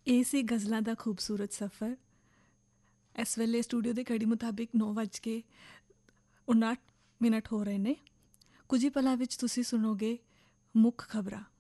ਇਹ ਸੀ ਗਜ਼ਲਾਂ ਦਾ ਖੂਬਸੂਰਤ ਸਫ਼ਰ। ਇਸ ਵੇਲੇ ਸਟੂਡੀਓ ਦੇ ਘੜੀ ਮੁਤਾਬਿਕ 9:59 ਹੋ ਰਹੇ ਨੇ। ਕੁਝ ਹੀ ਪਲਾਂ ਵਿੱਚ ਤੁਸੀਂ ਸੁਣੋਗੇ ਮੁੱਖ ਖਬਰਾਂ।